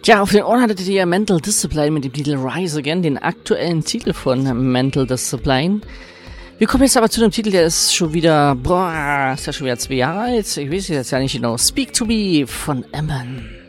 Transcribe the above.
Ja, auf den Ohren hattet ihr Mental Discipline mit dem Titel Rise Again, den aktuellen Titel von Mental Discipline. Wir kommen jetzt aber zu dem Titel, der ist schon wieder, ist ja schon wieder 2 Jahre alt. Ich weiß jetzt ja nicht genau. Speak to Me von Emmen.